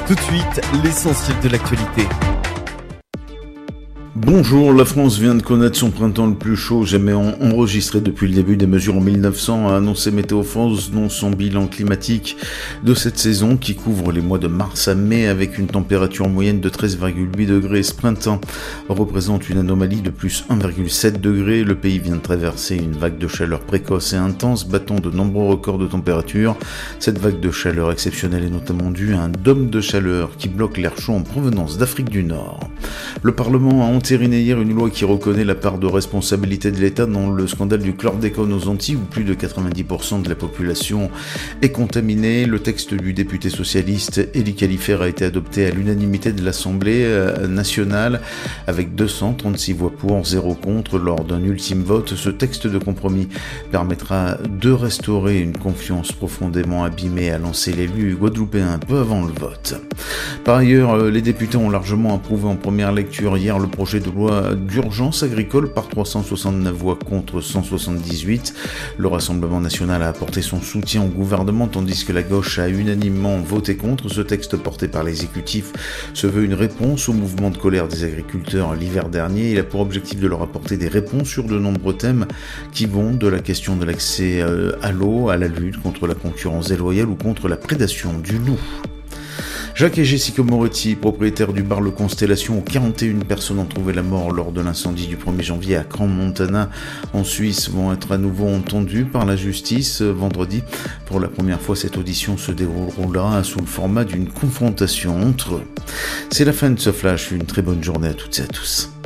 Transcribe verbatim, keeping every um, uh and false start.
Tout de suite, l'essentiel de l'actualité. Bonjour, la France vient de connaître son printemps le plus chaud jamais enregistré depuis le début des mesures en mille neuf cents, a annoncé Météo France dans son bilan climatique de cette saison qui couvre les mois de mars à mai avec une température moyenne de treize virgule huit degrés. Ce printemps représente une anomalie de plus un virgule sept degrés. Le pays vient de traverser une vague de chaleur précoce et intense, battant de nombreux records de température. Cette vague de chaleur exceptionnelle est notamment due à un dôme de chaleur qui bloque l'air chaud en provenance d'Afrique du Nord. Le Parlement a entériné hier une loi qui reconnaît la part de responsabilité de l'État dans le scandale du chlordécone aux Antilles où plus de quatre-vingt-dix pour cent de la population est contaminée. Le texte du député socialiste Élie Califert a été adopté à l'unanimité de l'Assemblée nationale avec deux cent trente-six voix pour, zéro contre lors d'un ultime vote. Ce texte de compromis permettra de restaurer une confiance profondément abîmée, a lancé l'élu guadeloupéen un peu avant le vote. Par ailleurs, les députés ont largement approuvé en première lecture hier le projet de loi d'urgence agricole par trois cent soixante-neuf voix contre cent soixante-dix-huit. Le Rassemblement national a apporté son soutien au gouvernement tandis que la gauche a unanimement voté contre. Ce texte porté par l'exécutif se veut une réponse au mouvement de colère des agriculteurs l'hiver dernier. Il a pour objectif de leur apporter des réponses sur de nombreux thèmes qui vont de la question de l'accès à l'eau, à la lutte contre la concurrence déloyale ou contre la prédation du loup. Jacques et Jessica Moretti, propriétaires du bar Le Constellation, où quarante et une personnes ont trouvé la mort lors de l'incendie du premier janvier à Crans-Montana en Suisse, vont être à nouveau entendus par la justice vendredi. Pour la première fois, cette audition se déroulera sous le format d'une confrontation entre eux. C'est la fin de ce flash, une très bonne journée à toutes et à tous.